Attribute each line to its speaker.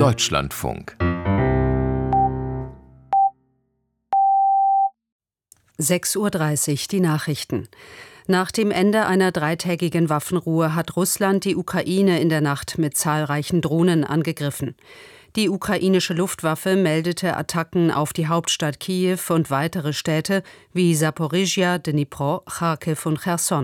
Speaker 1: Deutschlandfunk
Speaker 2: 6:30 Uhr die Nachrichten. Nach dem Ende einer 3-tägigen Waffenruhe hat Russland die Ukraine in der Nacht mit zahlreichen Drohnen angegriffen. Die ukrainische Luftwaffe meldete Attacken auf die Hauptstadt Kiew und weitere Städte wie Saporischschja, Dnipro, Charkiw und Cherson.